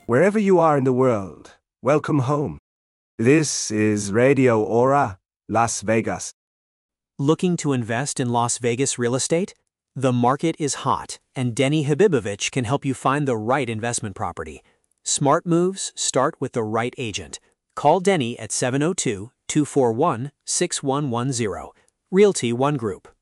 Wherever you are in the world, welcome home. This is Radio Aura, Las Vegas. Looking to invest in Las Vegas real estate? The market is hot, and Denny Habibovich can help you find the right investment property. Smart moves start with the right agent. Call Denny at 702-241-6110. Realty One Group.